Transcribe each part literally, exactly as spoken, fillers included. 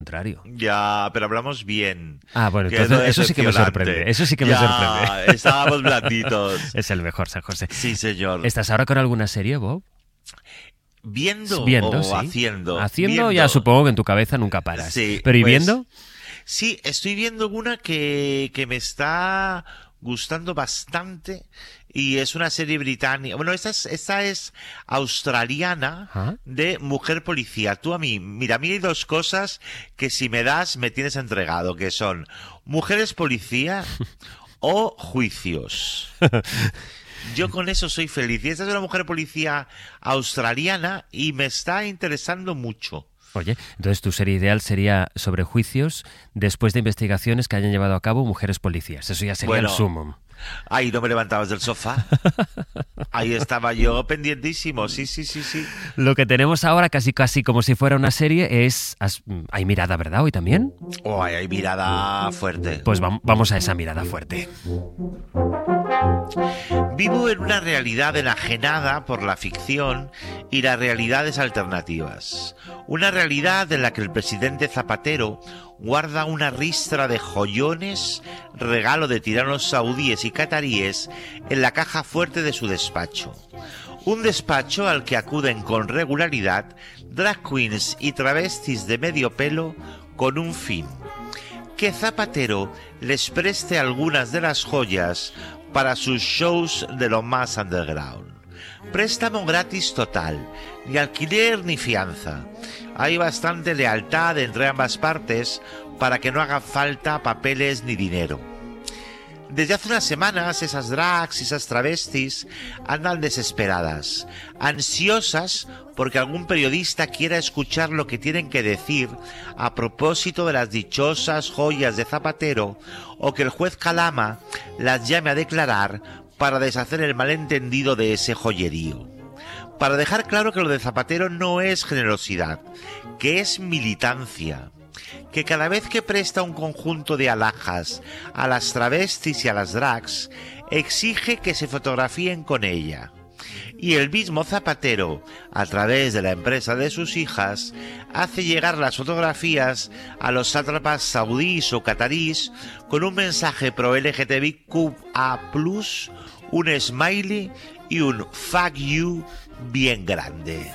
Contrario. Ya, pero hablamos bien. Ah, bueno, Que entonces no es eso sí que me decepcionante. sorprende. Eso sí que me Ya, sorprende. estábamos blanditos. Es el mejor, San José. Sí, señor. ¿Estás ahora con alguna serie, Bob? ¿Viendo, Viendo, o sí. haciendo? Haciendo Viendo. ya supongo que en tu cabeza nunca paras. Sí, Pero ¿y pues, viendo? Sí, estoy viendo una que, que me está gustando bastante y es una serie británica. Bueno, esta es, esta es australiana ¿Ah? de mujer policía. Tú a mí, mira, a mí hay dos cosas que si me das me tienes entregado, que son mujeres policía o juicios. Yo con eso soy feliz. Y esta es una mujer policía australiana y me está interesando mucho. Oye, entonces tu serie ideal sería sobre juicios después de investigaciones que hayan llevado a cabo mujeres policías. Eso ya sería Bueno, el sumum. Ahí no me levantabas del sofá. Ahí estaba yo pendientísimo. Sí, sí, sí, sí. Lo que tenemos ahora, casi casi como si fuera una serie, es... has- Hay mirada, ¿verdad? ¿Hoy también? Oh, hay mirada fuerte. Pues vam- vamos a esa mirada fuerte. Vivo en una realidad enajenada por la ficción y las realidades alternativas. Una realidad en la que el presidente Zapatero guarda una ristra de joyones, regalo de tiranos saudíes y cataríes, en la caja fuerte de su despacho. Un despacho al que acuden con regularidad drag queens y travestis de medio pelo con un fin: que Zapatero les preste algunas de las joyas para sus shows de lo más underground. Préstamo gratis total, ni alquiler ni fianza. Hay bastante lealtad entre ambas partes para que no haga falta papeles ni dinero. Desde hace unas semanas esas drags y esas travestis andan desesperadas, ansiosas porque algún periodista quiera escuchar lo que tienen que decir a propósito de las dichosas joyas de Zapatero, o que el juez Calama las llame a declarar para deshacer el malentendido de ese joyerío. Para dejar claro que lo de Zapatero no es generosidad, que es militancia, que cada vez que presta un conjunto de alhajas a las travestis y a las drags, exige que se fotografíen con ella. Y el mismo Zapatero, a través de la empresa de sus hijas, hace llegar las fotografías a los sátrapas saudíes o catarís con un mensaje pro L G T B Q A plus, un smiley y un fuck you bien grande.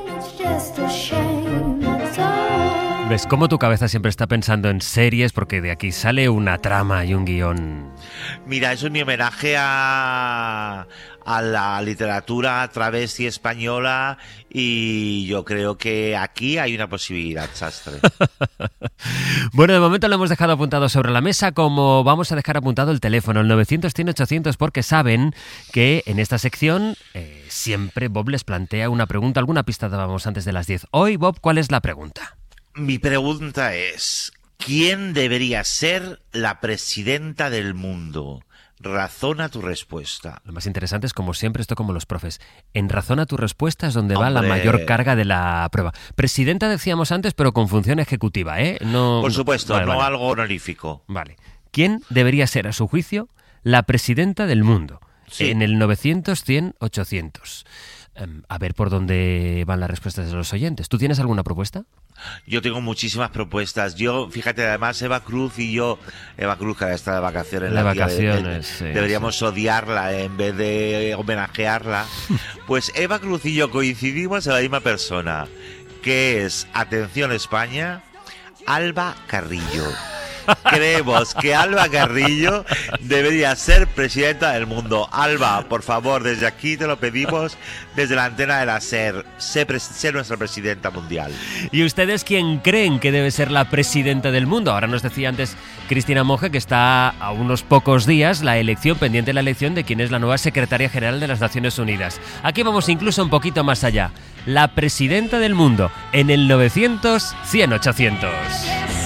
¿Ves cómo tu cabeza siempre está pensando en series? Porque de aquí sale una trama y un guión. Mira, eso es mi homenaje a, a la literatura travesti española y yo creo que aquí hay una posibilidad, Sastre. Bueno, de momento lo hemos dejado apuntado sobre la mesa, como vamos a dejar apuntado el teléfono, el novecientos cien ochocientos, porque saben que en esta sección eh, siempre Bob les plantea una pregunta. Alguna pista dábamos antes de las diez. Hoy, Bob, ¿cuál es la pregunta? Mi pregunta es, ¿quién debería ser la presidenta del mundo? Razona tu respuesta. Lo más interesante es, como siempre, esto como los profes. En razona tu respuesta es donde va Hombre. la mayor carga de la prueba. Presidenta decíamos antes, pero con función ejecutiva, ¿eh? No, Por supuesto, vale, no vale. algo honorífico. Vale. ¿Quién debería ser, a su juicio, la presidenta del mundo? Sí. En el novecientos cien ochocientos. Um, a ver por dónde van las respuestas de los oyentes. ¿Tú tienes alguna propuesta? Yo tengo muchísimas propuestas. Yo, fíjate, además Eva Cruz y yo, Eva Cruz que ahora está de vacaciones, De la tía, vacaciones, sí, deberíamos odiarla en vez de homenajearla. Pues Eva Cruz y yo coincidimos en la misma persona, que es, atención España, Alba Carrillo. Creemos que Alba Carrillo debería ser presidenta del mundo. Alba, por favor, desde aquí te lo pedimos, desde la antena de la SER, sé, pre- sé nuestra presidenta mundial. ¿Y ustedes quién creen que debe ser la presidenta del mundo? Ahora nos decía antes Cristina Monge que está a unos pocos días la elección, pendiente la elección de quién es la nueva secretaria general de las Naciones Unidas. Aquí vamos incluso un poquito más allá. La presidenta del mundo en el novecientos cien ochocientos.